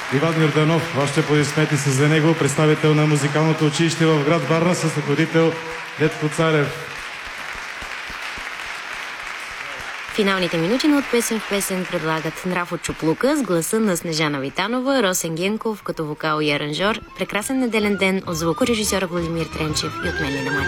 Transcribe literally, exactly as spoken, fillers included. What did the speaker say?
Иван Йорданов, още аплодисменти са за него, представител на музикалното училище в град Варна с ръководител Детко Царев. Финалните минути на От песен в песен предлагат Нрафо Чуплука с гласа на Снежана Витанова, Росен Генков като вокал и аранжор. Прекрасен неделен ден от звукорежисьора Владимир Тренчев и от мен Лина Мачева.